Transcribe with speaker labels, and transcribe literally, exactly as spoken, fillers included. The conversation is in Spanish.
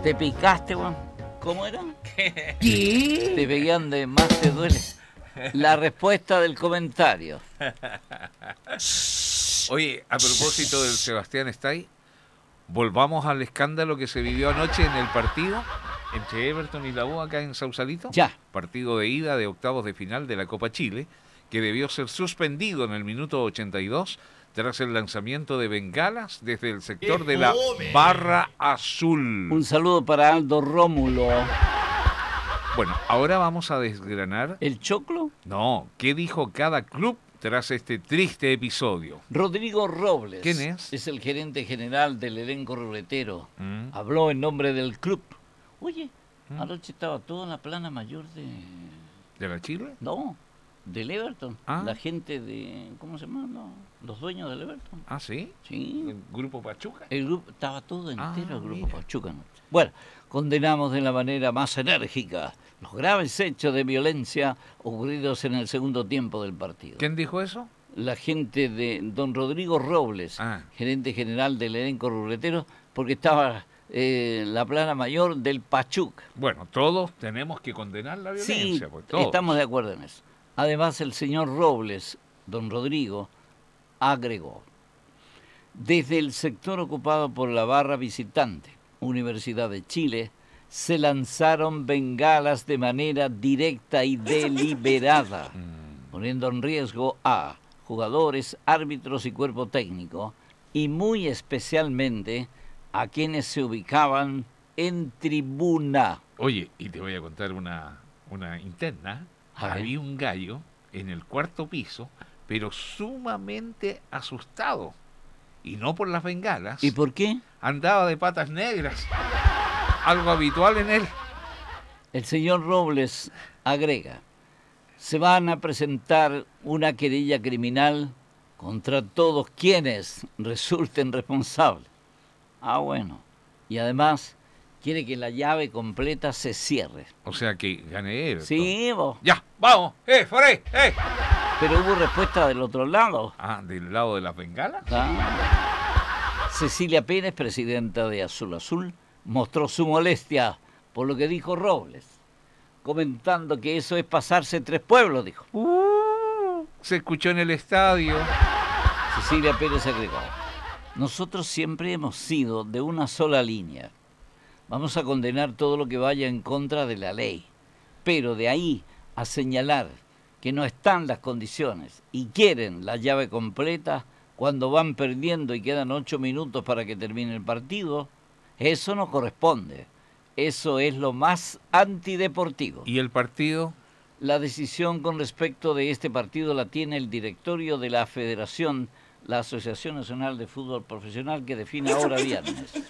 Speaker 1: ¿Te picaste, weón? ¿Cómo era?
Speaker 2: ¿Qué?
Speaker 1: ¿Qué? Te pegué donde más te duele. La respuesta del comentario.
Speaker 2: Oye, a propósito del Sebastián Stay, volvamos al escándalo que se vivió anoche en el partido entre Everton y la U acá en Sausalito.
Speaker 1: Ya.
Speaker 2: Partido de ida de octavos de final de la Copa Chile, que debió ser suspendido en el minuto ochenta y dos tras el lanzamiento de bengalas desde el sector de la Barra Azul.
Speaker 1: Un saludo para Aldo Rómulo.
Speaker 2: Bueno, ahora vamos a desgranar...
Speaker 1: ¿El choclo?
Speaker 2: No, ¿qué dijo cada club tras este triste episodio?
Speaker 1: Rodrigo Robles.
Speaker 2: ¿Quién es?
Speaker 1: Es el gerente general del elenco ruletero.
Speaker 2: ¿Mm?
Speaker 1: Habló en nombre del club. Oye,
Speaker 2: ¿Mm?
Speaker 1: anoche estaba todo en la plana mayor de...
Speaker 2: ¿De la Chile?
Speaker 1: No, del Everton.
Speaker 2: Ah.
Speaker 1: La gente de... ¿Cómo se llama? No, los dueños del Everton.
Speaker 2: ¿Ah, sí?
Speaker 1: Sí.
Speaker 2: ¿El grupo Pachuca?
Speaker 1: El grupo estaba todo entero,
Speaker 2: Ah,
Speaker 1: el grupo
Speaker 2: mira.
Speaker 1: Pachuca. ¿No? Bueno, condenamos de la manera más enérgica los graves hechos de violencia ocurridos en el segundo tiempo del partido.
Speaker 2: ¿Quién dijo eso?
Speaker 1: La gente de don Rodrigo Robles,
Speaker 2: Ah.
Speaker 1: gerente general del elenco ruletero, porque estaba eh, la plana mayor del Pachuca.
Speaker 2: Bueno, todos tenemos que condenar la
Speaker 1: Sí,
Speaker 2: violencia. pues, todos.
Speaker 1: estamos de acuerdo en eso. Además, el señor Robles, don Rodrigo, agregó: desde el sector ocupado por la barra visitante, Universidad de Chile, se lanzaron bengalas de manera directa y deliberada, poniendo en riesgo a jugadores, árbitros y cuerpo técnico, y muy especialmente a quienes se ubicaban en tribuna.
Speaker 2: Oye, y te voy a contar una, una interna.
Speaker 1: A ver.
Speaker 2: Había un gallo en el cuarto piso, pero sumamente asustado. Y no por las bengalas.
Speaker 1: ¿Y por qué?
Speaker 2: Andaba de patas negras. Algo habitual en él.
Speaker 1: El señor Robles agrega: se van a presentar una querella criminal contra todos quienes resulten responsables. Ah, bueno. Y además quiere que la llave completa se cierre.
Speaker 2: O sea que gané Everton.
Speaker 1: Sí, vos.
Speaker 2: Ya, vamos. ¡Eh, Foré! ¡Eh!
Speaker 1: Pero hubo respuesta del otro lado.
Speaker 2: Ah, ¿del lado de las bengalas?
Speaker 1: Ah. Cecilia Pérez, presidenta de Azul Azul, mostró su molestia por lo que dijo Robles, comentando que eso es pasarse tres pueblos, dijo.
Speaker 2: Uh, se escuchó en el estadio.
Speaker 1: Cecilia Pérez agregó: nosotros siempre hemos sido de una sola línea. Vamos a condenar todo lo que vaya en contra de la ley, pero de ahí a señalar que no están las condiciones y quieren la llave completa cuando van perdiendo y quedan ocho minutos para que termine el partido, eso no corresponde. Eso es lo más antideportivo.
Speaker 2: ¿Y el partido?
Speaker 1: La decisión con respecto de este partido la tiene el directorio de la Federación, la Asociación Nacional de Fútbol Profesional, que define ahora viernes.